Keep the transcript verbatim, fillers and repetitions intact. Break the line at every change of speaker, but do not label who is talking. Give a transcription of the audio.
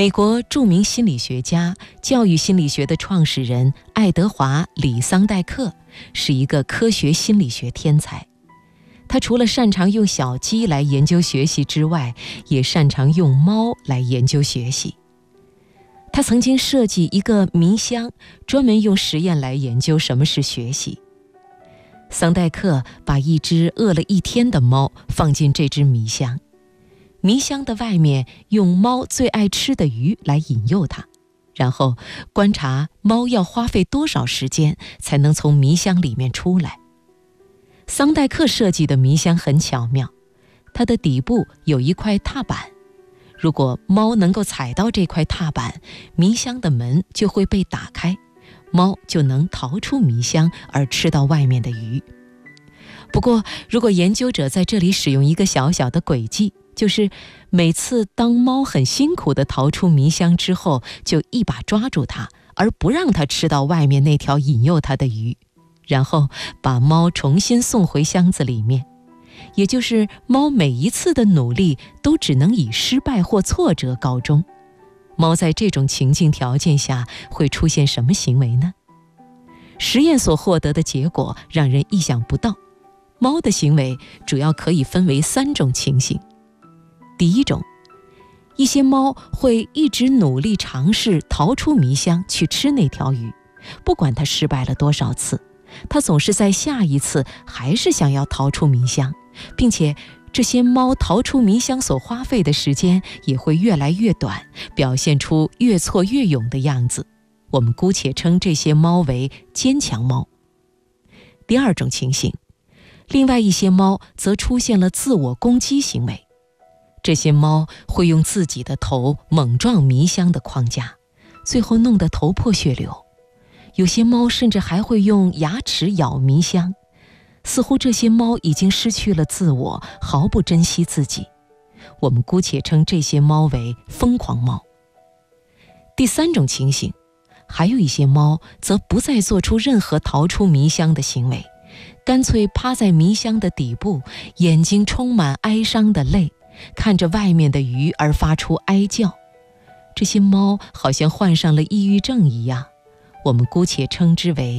美国著名心理学家、教育心理学的创始人爱德华·李桑代克是一个科学心理学天才。他除了擅长用小鸡来研究学习之外，也擅长用猫来研究学习。他曾经设计一个迷箱，专门用实验来研究什么是学习。桑代克把一只饿了一天的猫放进这只迷箱，迷箱的外面用猫最爱吃的鱼来引诱它，然后观察猫要花费多少时间才能从迷箱里面出来。桑代克设计的迷箱很巧妙，它的底部有一块踏板，如果猫能够踩到这块踏板，迷箱的门就会被打开，猫就能逃出迷箱而吃到外面的鱼。不过，如果研究者在这里使用一个小小的诡计，就是每次当猫很辛苦地逃出迷箱之后，就一把抓住它，而不让它吃到外面那条引诱它的鱼，然后把猫重新送回箱子里面。也就是猫每一次的努力都只能以失败或挫折告终。猫在这种情境条件下会出现什么行为呢？实验所获得的结果让人意想不到。猫的行为主要可以分为三种情形。第一种，一些猫会一直努力尝试逃出迷箱去吃那条鱼，不管它失败了多少次，它总是在下一次还是想要逃出迷箱，并且这些猫逃出迷箱所花费的时间也会越来越短，表现出越挫越勇的样子。我们姑且称这些猫为坚强猫。第二种情形，另外一些猫则出现了自我攻击行为。这些猫会用自己的头猛撞迷箱的框架，最后弄得头破血流。有些猫甚至还会用牙齿咬迷箱，似乎这些猫已经失去了自我，毫不珍惜自己。我们姑且称这些猫为疯狂猫。第三种情形，还有一些猫则不再做出任何逃出迷箱的行为，干脆趴在迷箱的底部，眼睛充满哀伤的泪，看着外面的鱼而发出哀叫。这些猫好像患上了抑郁症一样，我们姑且称之为